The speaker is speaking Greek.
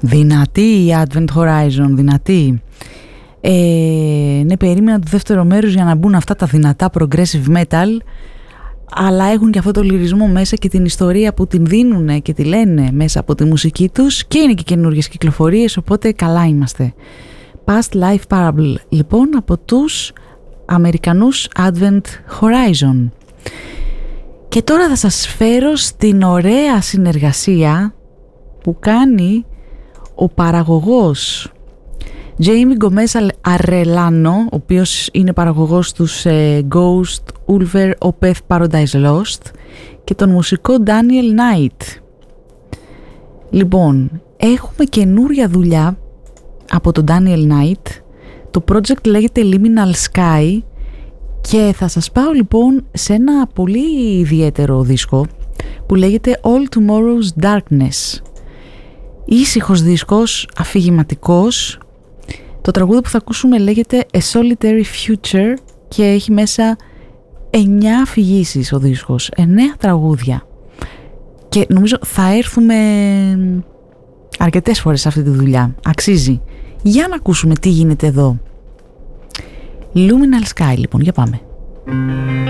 Δυνατή η Advent Horizon, δυνατή. Ναι, περίμενα το δεύτερο μέρος για να μπουν αυτά τα δυνατά progressive metal, αλλά έχουν και αυτό το λυρισμό μέσα και την ιστορία που την δίνουν και τη λένε μέσα από τη μουσική τους, και είναι και καινούργιες κυκλοφορίες, οπότε καλά είμαστε. Past Life Parable λοιπόν από τους Αμερικανούς Advent Horizon. Και τώρα θα σας φέρω στην ωραία συνεργασία που κάνει ο παραγωγός Jamie Gomez Arellano, ο οποίος είναι παραγωγός τους Ghost, Ulver, Opeth, Paradise Lost, και τον μουσικό Daniel Knight. Λοιπόν, έχουμε καινούρια δουλειά από τον Daniel Knight. Το project λέγεται Liminal Sky και θα σας πάω λοιπόν σε ένα πολύ ιδιαίτερο δίσκο που λέγεται All Tomorrow's Darkness. Ήσυχος δίσκος, αφηγηματικός. Το τραγούδι που θα ακούσουμε λέγεται A Solitary Future και έχει μέσα 9 αφηγήσεις ο δίσκος, 9 τραγούδια. Και νομίζω θα έρθουμε αρκετές φορές σε αυτή τη δουλειά. Αξίζει. Για να ακούσουμε τι γίνεται εδώ. Luminal Sky λοιπόν, για πάμε.